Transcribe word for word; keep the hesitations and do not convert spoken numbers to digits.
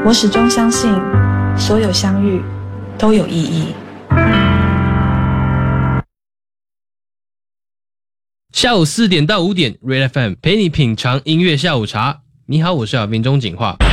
我始终相信，所有相遇都有意义。 下午四点到五点 ，Red F M 陪你品尝音乐下午茶。你好，我是小兵钟景化。